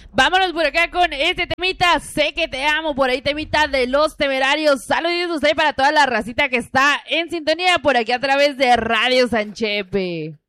Vámonos por acá con este temita, Sé que te amo, por ahí temita de Los Temerarios. Saluditos ahí para toda la racita que está en sintonía por aquí a través de Radio Sanchepe.